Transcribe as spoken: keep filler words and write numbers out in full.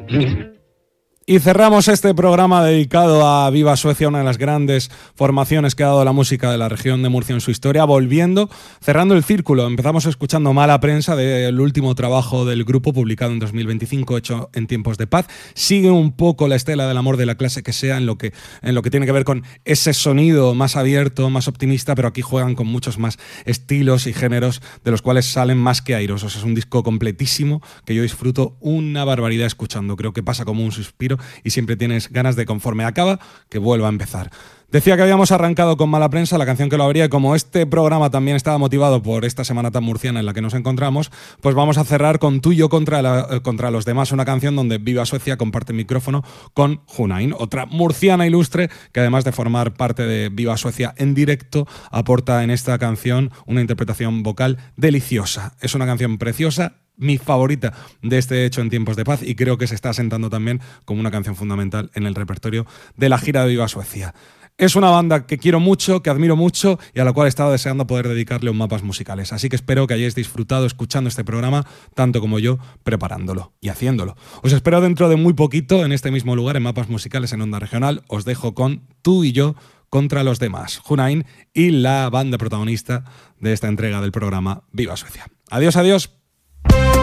Y cerramos este programa dedicado a Viva Suecia, una de las grandes formaciones que ha dado la música de la región de Murcia en su historia, volviendo, cerrando el círculo. Empezamos escuchando Mala Prensa, del último trabajo del grupo, publicado en dos mil veinticinco, hecho en tiempos de paz. Sigue un poco la estela del amor de la clase que sea en lo que, en lo que tiene que ver con ese sonido más abierto, más optimista, pero aquí juegan con muchos más estilos y géneros, de los cuales salen más que airosos. Es un disco completísimo que yo disfruto una barbaridad escuchando. Creo que pasa como un suspiro y siempre tienes ganas de, conforme acaba, que vuelva a empezar. Decía que habíamos arrancado con Mala Prensa, la canción que lo abría, y como este programa también estaba motivado por esta semana tan murciana en la que nos encontramos, pues vamos a cerrar con Tú y yo contra, la, contra los demás, una canción donde Viva Suecia comparte micrófono con Junain, otra murciana ilustre que, además de formar parte de Viva Suecia en directo, aporta en esta canción una interpretación vocal deliciosa. Es una canción preciosa, mi favorita de este hecho en tiempos de paz, y creo que se está asentando también como una canción fundamental en el repertorio de la gira de Viva Suecia. Es una banda que quiero mucho, que admiro mucho y a la cual he estado deseando poder dedicarle un Mapas Musicales. Así que espero que hayáis disfrutado escuchando este programa, tanto como yo preparándolo y haciéndolo. Os espero dentro de muy poquito en este mismo lugar, en Mapas Musicales en Onda Regional. Os dejo con Tú y yo contra los demás, Junain y la banda protagonista de esta entrega del programa Viva Suecia. Adiós, adiós.